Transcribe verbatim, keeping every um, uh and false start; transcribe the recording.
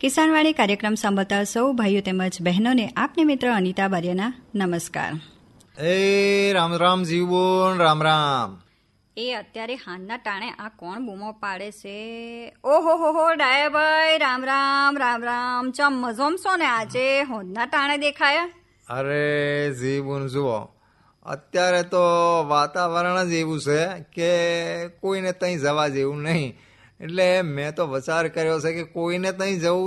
કિસાનવાણી કાર્યક્રમ સાંભળતા સૌ ભાઈઓ તેમજ બહેનોને આપને મિત્ર અનિતા બારિયાના નમસ્કાર. એ રામ રામ જીવોન રામ રામ. એ અત્યારે હાનના ટાણે આ કોણ બૂમો પાડે છે? ઓહો હો હો ડાયાભાઈ, રામ રામ રામ રામ. ચમ મજોમ છો ને આજે હોનના ટાણે દેખાયા? અરે જીવોન જુઓ, અત્યારે તો વાતાવરણ જ એવું છે કે કોઈને ત્યાં જવા જેવું નહીં. એટલે મેં તો વિચાર કર્યો છે કે કોઈને ત્યાં જવું